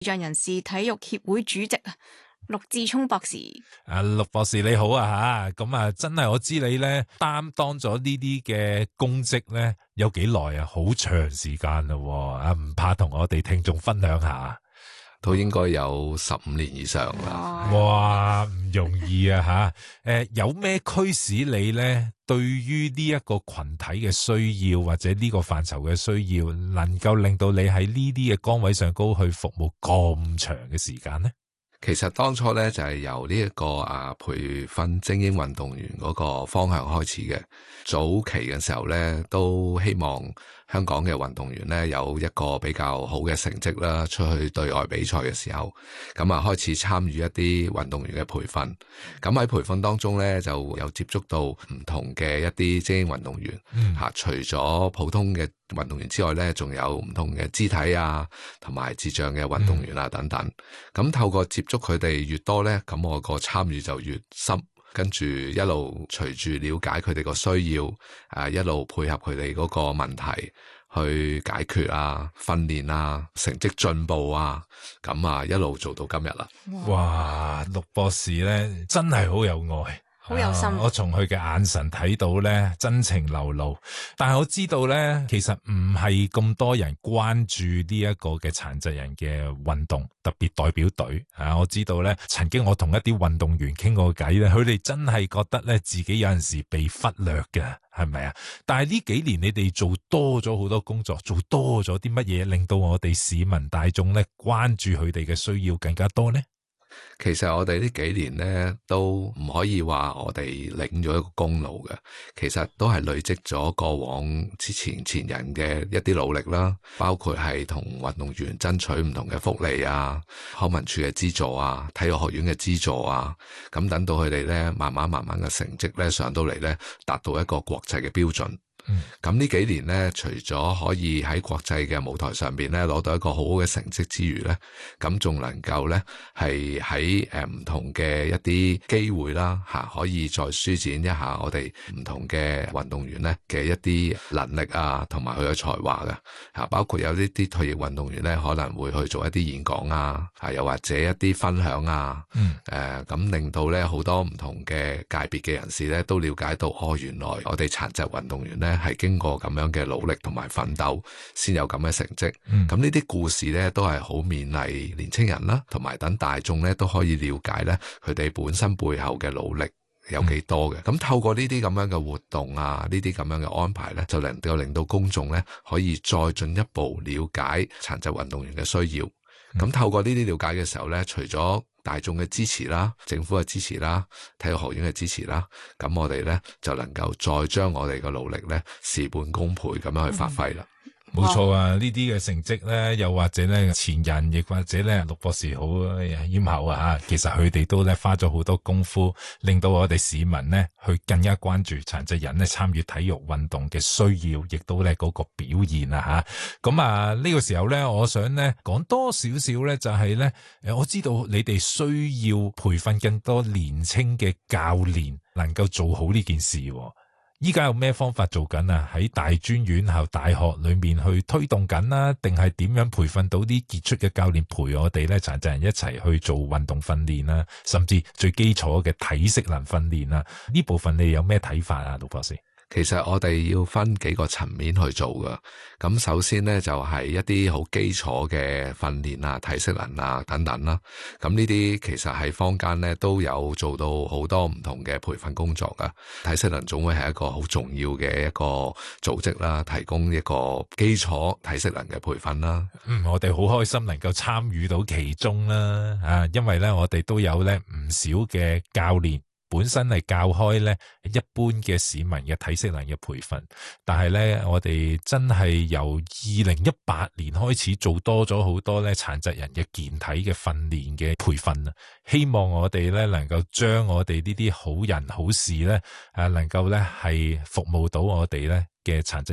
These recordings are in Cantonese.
障人士體育協會主席陸志聰博士。 陸博士你好啊吓，咁啊真係我知你咧擔當咗呢啲嘅公職咧有幾耐啊？好長時間咯，啊唔怕同我哋聽眾分享下？ 都應該有15年以上啦。 哇，唔容易啊吓！有咩驅使你咧？對於呢一個群體嘅需要或者呢個範疇嘅需要，能夠令到你喺呢啲嘅崗位上高去服務咁長嘅時間呢？ 其實當初咧就係由呢一個培訓精英運動員嗰個方向開始嘅。早期嘅時候咧，都希望香港嘅運動員咧有一個比較好嘅成績啦，出去對外比賽嘅時候，咁啊開始參與一啲運動員嘅培訓。咁喺培訓當中咧，就有接觸到唔同嘅一啲精英運動員，除咗普通嘅運動員之外咧，仲有唔同嘅肢體啊，同埋智障嘅運動員啊等等。咁透過接觸佢哋越多咧，咁我個參與就越深。跟住一路隨住了解佢哋個需要，一路配合佢哋嗰個問題去解決啊、訓練啊、成績進步啊，咁啊一路做到今日啦。 哇，陸博士咧真係好有愛。 好有心， 我從佢嘅眼神睇到咧真情流露，但係我知道咧，其實唔係咁多人關注呢一個嘅殘疾人嘅運動，特別代表隊我知道咧，曾經我同一啲運動員傾過偈咧，佢哋真係覺得咧自己有陣時被忽略嘅，係咪啊？但係呢幾年你哋做多咗好多工作，做多咗啲乜嘢，令到我哋市民大眾咧關注佢哋嘅需要更加多呢？ 其實我哋呢幾年呢，都唔可以話我哋領咗一個功勞嘅，其實都係累積咗過往前人嘅一啲努力啦，包括係同運動員爭取唔同嘅福利啊、康文署嘅資助啊、體育學院嘅資助啊，咁等到佢哋呢慢慢嘅成績呢上到嚟呢，達到一個國際嘅標準。咁呢幾年呢，除咗可以喺國際嘅舞台上邊呢攞到一個好好嘅成績之餘呢，咁仲能夠呢係喺唔同嘅一啲機會啦可以再舒展一下我哋唔同嘅運動員呢嘅一啲能力啊，同埋佢嘅才華嘅包括有呢啲退役運動員呢可能會去做一啲演講啊，又或者一啲分享啊，咁令到呢好多唔同嘅界別嘅人士呢都了解到原來我哋殘疾運動員呢係經過咁樣嘅努力同埋奮鬥先有咁嘅成績。咁呢啲故事呢都係好勉勵年青人啦，同埋等大眾呢都可以了解呢佢哋本身背後嘅努力有幾多嘅。咁透過呢啲咁樣嘅活動啊，呢啲咁樣嘅安排呢，就能夠令到公眾呢可以再進一步了解殘疾運動員嘅需要。咁透過呢啲了解嘅時候呢，除咗大眾嘅支持啦，政府嘅支持啦，體育學院嘅支持啦，咁我哋呢就能夠再將我哋嘅努力呢事半功倍咁樣去發揮啦。 冇錯啊！呢啲嘅成績咧，又或者咧前人，亦或者咧陸博士好謙厚啊吓，其實佢哋都咧花咗好多功夫，令到我哋市民咧去更加關注殘疾人咧參與體育運動嘅需要，亦都咧嗰個表現啊吓。咁呢個時候咧，我想咧講多少少咧，就係咧我知道你哋需要培訓更多年青嘅教練，能夠做好呢件事。依家有咩方法做緊啊？喺大專院校、大學裏面去推動緊啦，定係點樣培訓到啲傑出嘅教練陪我哋咧殘疾人一齊去做運動訓練啦，甚至最基礎嘅體適能訓練啦？呢部分你有咩睇法啊，陸博士？ 其實我哋要分幾個層面去做㗎。咁首先呢，就係一啲好基礎嘅訓練啊、體適能啊等等啦。咁呢啲其實喺坊間呢都有做到好多唔同嘅培訓工作㗎。體適能總會係一個好重要嘅一個組織啦，提供一個基礎體適能嘅培訓啦。 我哋好開心能夠參與到其中啦，因為呢我哋都有呢唔少嘅教練。本身係教開咧一般嘅市民嘅體適能嘅培訓，但係咧我哋真係由2018年開始做多咗好多咧殘疾人嘅健體嘅訓練嘅培訓啊！希望我哋咧能夠將我哋呢啲好人好事咧能夠咧係服務到我哋咧嘅殘疾人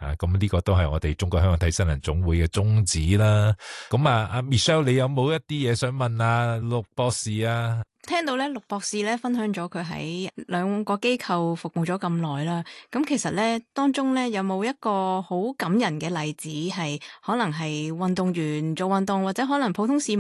咁呢個都係我哋中國香港體適能總會嘅宗旨啦。咁阿 Michelle 你有冇一啲嘢想問啊陸博士啊？ 聽到咧，陸博士咧分享咗佢喺兩個機構服務咗咁耐啦。咁其實咧當中咧有冇一個好感人嘅例子，係可能係運動員做運動，或者可能普通市民